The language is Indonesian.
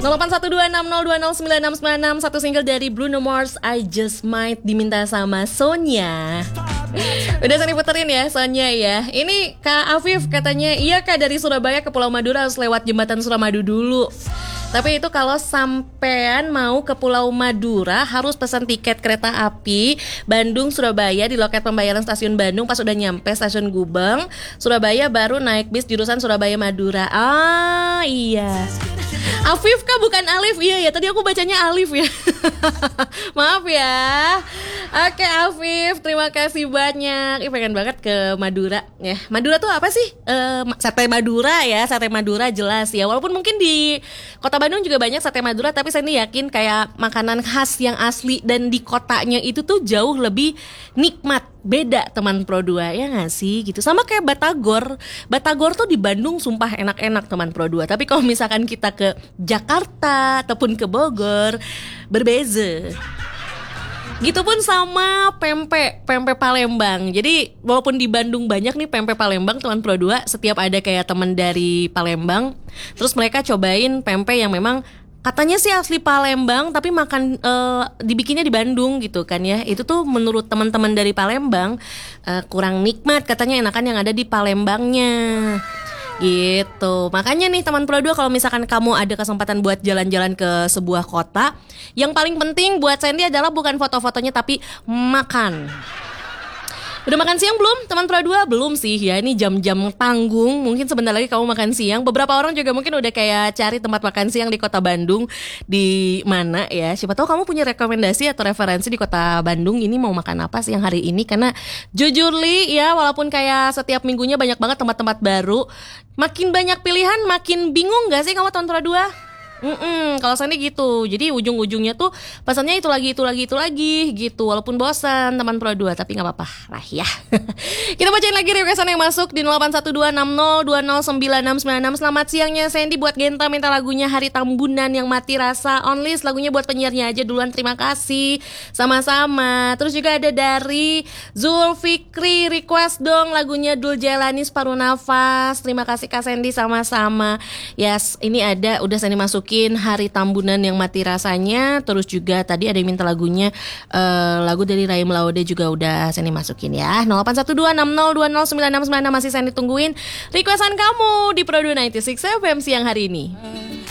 081260209696, satu single dari Bruno Mars, I Just Might, diminta sama Sonya. Udah saya puterin ya Sonya ya. Ini Kak Afif katanya, iya Kak, dari Surabaya ke Pulau Madura harus lewat jembatan Suramadu dulu. Tapi itu kalau sampean mau ke Pulau Madura harus pesan tiket kereta api Bandung Surabaya di loket pembayaran stasiun Bandung. Pas udah nyampe stasiun Gubeng Surabaya baru naik bis jurusan Surabaya Madura. Ah iya, Afif Kak, bukan Alif. Iya ya, tadi aku bacanya Alif ya. Maaf ya. Oke Afif, terima kasih banyak. Pengen banget ke Madura ya. Madura tuh apa sih? Sate Madura ya, sate Madura jelas ya. Walaupun mungkin di Kota Bandung juga banyak sate Madura, tapi saya nih yakin kayak makanan khas yang asli dan di kotanya itu tuh jauh lebih nikmat. Beda teman Pro 2 ya gak sih gitu. Sama kayak Batagor. Batagor tuh di Bandung sumpah enak-enak teman Pro 2. Tapi kalau misalkan kita ke Jakarta ataupun ke Bogor, berbeza. Gitupun sama pempek Palembang. Jadi walaupun di Bandung banyak nih pempek Palembang teman Pro 2, setiap ada kayak teman dari Palembang, terus mereka cobain pempek yang memang katanya sih asli Palembang tapi makan dibikinnya di Bandung gitu kan ya. Itu tuh menurut teman-teman dari Palembang kurang nikmat, katanya enakan yang ada di Palembangnya. Gitu. Makanya nih teman Pro 2, kalau misalkan kamu ada kesempatan buat jalan-jalan ke sebuah kota, yang paling penting buat Sandy adalah bukan foto-fotonya tapi makan. Udah makan siang belum teman Pro 2? Belum sih ya, ini jam-jam tanggung. Mungkin sebentar lagi kamu makan siang. Beberapa orang juga mungkin udah kayak cari tempat makan siang di kota Bandung. Di mana ya, siapa tahu kamu punya rekomendasi atau referensi di kota Bandung ini mau makan apa siang hari ini. Karena jujur Li ya, walaupun kayak setiap minggunya banyak banget tempat-tempat baru, makin banyak pilihan makin bingung gak sih kamu teman Pro 2? Kalau Sandy gitu. Jadi ujung-ujungnya tuh pesannya itu lagi gitu. Walaupun bosan teman Pro 2, tapi gak apa-apa lah ya. Kita bacain lagi requestan yang masuk di 081260209696. Selamat siangnya Sandy, buat Genta minta lagunya Hari Tambunan yang mati rasa. Onlist lagunya buat penyiarnya aja duluan, terima kasih. Sama-sama. Terus juga ada dari Zulfikri, request dong lagunya Dul Jalani Separuh Nafas. Terima kasih Kak Sandy, sama-sama. Yes, ini ada, udah Sandy masukin Hari Tambunan yang mati rasanya. Terus juga tadi ada yang minta lagunya lagu dari Raim Laude juga udah saya masukin ya. 081260209696 masih saya ditungguin requestan kamu di Pro 296 FM siang hari ini.